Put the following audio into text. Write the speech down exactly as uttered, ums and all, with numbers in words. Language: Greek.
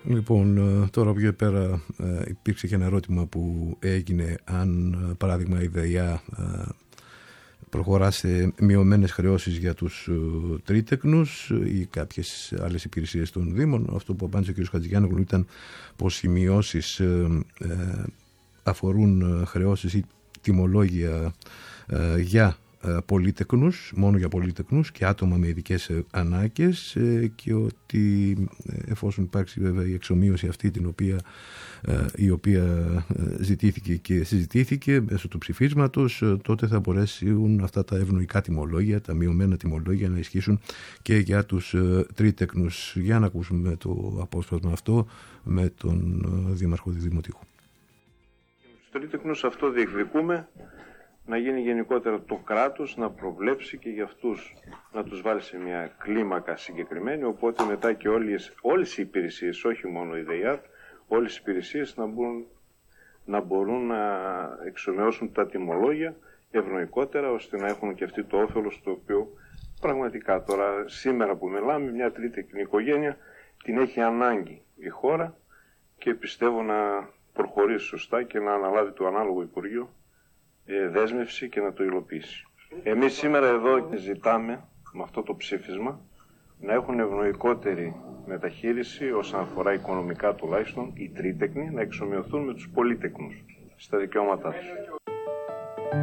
Λοιπόν, τώρα πιο πέρα υπήρξε και ένα ερώτημα που έγινε αν παράδειγμα η ΔΕΙΑ προχωρά σε μειωμένες χρεώσεις για τους τρίτεκνους ή κάποιες άλλες υπηρεσίες των Δήμων. Αυτό που απάντησε ο κ. Χατζηγιάννογλου ήταν πως οι μειώσεις αφορούν χρεώσεις ή τιμολόγια για πολύτεκνους, μόνο για πολύτεκνους και άτομα με ειδικές ανάγκες, και ότι εφόσον υπάρξει βέβαια η εξομοίωση αυτή την οποία, η οποία ζητήθηκε και συζητήθηκε μέσω του ψηφίσματος, τότε θα μπορέσουν αυτά τα ευνοϊκά τιμολόγια, τα μειωμένα τιμολόγια να ισχύσουν και για τους τρίτεκνους. Για να ακούσουμε το απόσπασμα αυτό με τον Δήμαρχο Δημοτικού. Τους τρίτεκνους αυτό διεκδικούμε, να γίνει γενικότερα το κράτος να προβλέψει και για αυτούς να τους βάλει σε μια κλίμακα συγκεκριμένη, οπότε μετά και όλες, όλες οι υπηρεσίες, όχι μόνο η ΔΕΙΑΤ, όλες οι υπηρεσίες να μπορούν να, μπορούν να εξομοιώσουν τα τιμολόγια ευνοϊκότερα, ώστε να έχουν και αυτοί το όφελος, το οποίο πραγματικά τώρα σήμερα που μιλάμε μια τρίτεκνη οικογένεια την έχει ανάγκη η χώρα και πιστεύω να προχωρήσει σωστά και να αναλάβει το ανάλογο Υπουργείο δέσμευση και να το υλοποιήσει. Εμείς σήμερα εδώ ζητάμε με αυτό το ψήφισμα να έχουν ευνοϊκότερη μεταχείριση όσον αφορά οικονομικά τουλάχιστον οι τρίτεκνοι, να εξομοιωθούν με τους πολύτεκνους στα δικαιώματά τους.